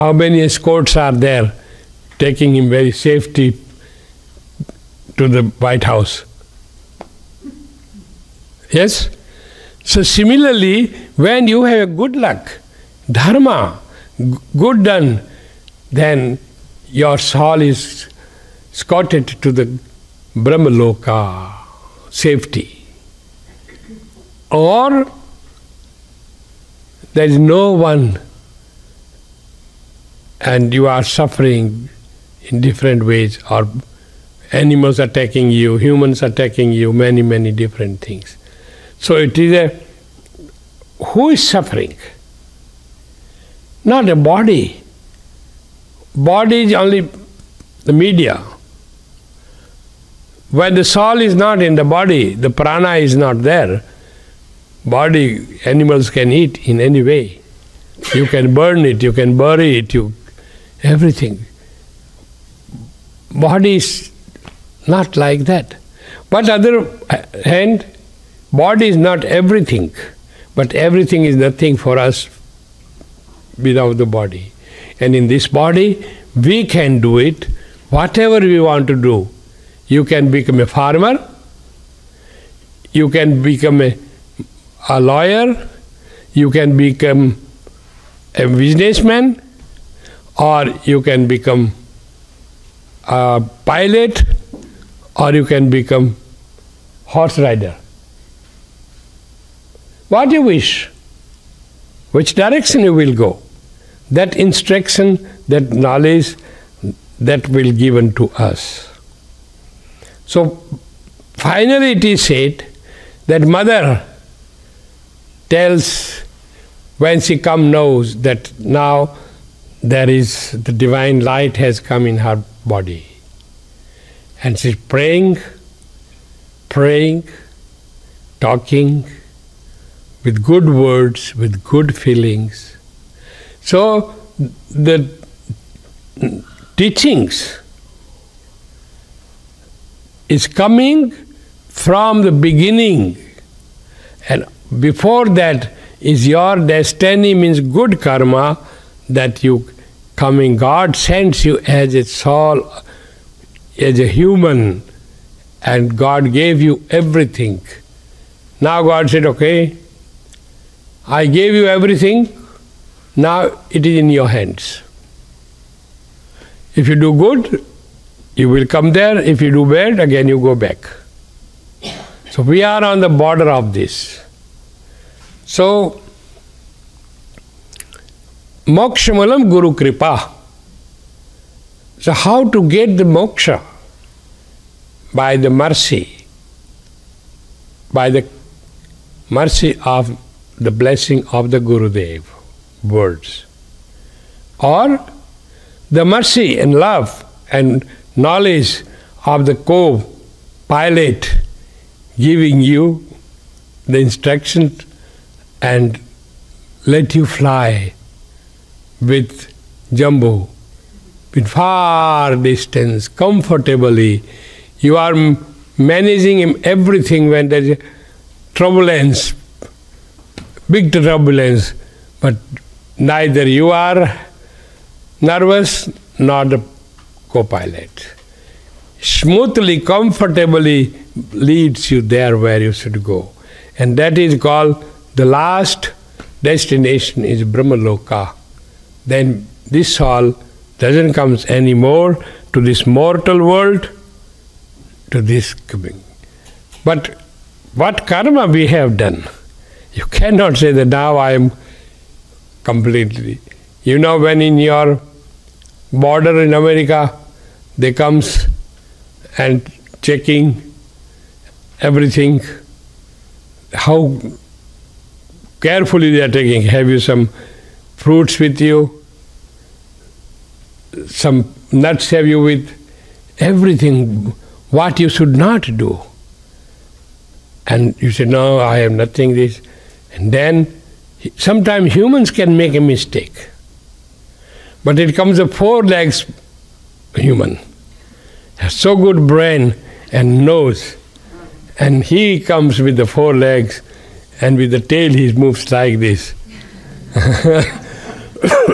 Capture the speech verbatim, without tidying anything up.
How many escorts are there taking him very safely to the White House? Yes? So similarly, when you have a good luck, dharma, g- good done, then your soul is escorted to the Brahmaloka, safety. Or there is no one and you are suffering in different ways, or animals attacking you, humans attacking you, many, many different things. So it is a, who is suffering? Not a body. Body is only the media. When the soul is not in the body, the prana is not there, body, animals can eat in any way. You can burn it, you can bury it, you, everything. Body is not like that. But other hand, body is not everything, but everything is nothing for us without the body. And in this body, we can do it, whatever we want to do. You can become a farmer, you can become a, a lawyer, you can become a businessman, or you can become a pilot, or you can become horse rider. What you wish, which direction you will go, that instruction, that knowledge, that will given to us. So finally it is said that mother tells, when she come knows that now there is, the divine light has come in her body. And she's praying, praying, talking, with good words, with good feelings. So the teachings is coming from the beginning, and before that is your destiny, means good karma, that you coming, God sends you as a soul, as a human, and God gave you everything. Now God said, okay, I gave you everything, now it is in your hands. If you do good, you will come there. If you do bad, again you go back. So we are on the border of this. So, mokshamalam guru kripa. So how to get the moksha? By the mercy, by the mercy of the blessing of the Gurudev, words. Or the mercy and love and knowledge of the co-pilot giving you the instruction and let you fly with Jumbo, with far distance, comfortably. You are managing him everything when there is turbulence, big turbulence, but neither you are nervous nor the co-pilot. Smoothly, comfortably leads you there where you should go. And that is called, the last destination is Brahmaloka. Then this soul doesn't come anymore to this mortal world, to this coming. But what karma we have done? You cannot say that now I am completely. You know, when in your border in America, they comes and checking everything, how carefully they are taking. Have you some fruits with you? Some nuts have you with? Everything, what you should not do. And you say, no, I have nothing this. And then, sometimes humans can make a mistake. But it comes a four legs human, has so good brain and nose, and he comes with the four legs, and with the tail he moves like this.